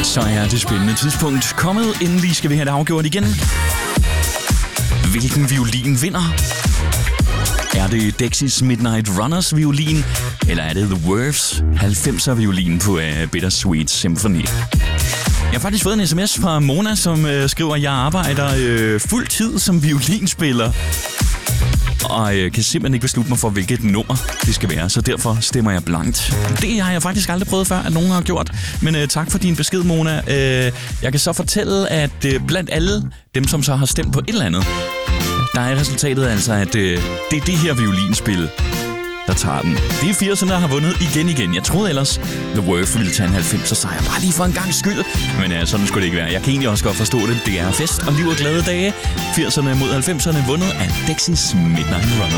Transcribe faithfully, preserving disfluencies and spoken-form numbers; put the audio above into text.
Så er det spændende tidspunkt kommet. Endelig skal vi have det afgjort igen. Hvilken violin vinder? Er det Dexys Midnight Runners violin, eller er det The Verve's halvfemser violin på uh, Bittersweet Symphony? Jeg har faktisk fået en sms fra Mona, som øh, skriver, at jeg arbejder øh, fuld tid som violinspiller. Og øh, kan simpelthen ikke beslutte mig for, hvilket nummer det skal være, så derfor stemmer jeg blankt. Det har jeg faktisk aldrig prøvet før, at nogen har gjort. Men øh, tak for din besked, Mona. Øh, jeg kan så fortælle, at øh, blandt alle dem, som så har stemt på et eller andet, der er resultatet altså, at øh, det er det her violinspil, der tager den. Det er firserne, der har vundet igen igen. Jeg troede ellers, The Verve ville tage en halvfemser sejr, bare lige for en gang skyld. Men ja, sådan skulle det ikke være. Jeg kan egentlig også godt forstå det. Det er fest og liv og glade dage. firserne mod halvfemserne vundet af Dexys Midnight Runners.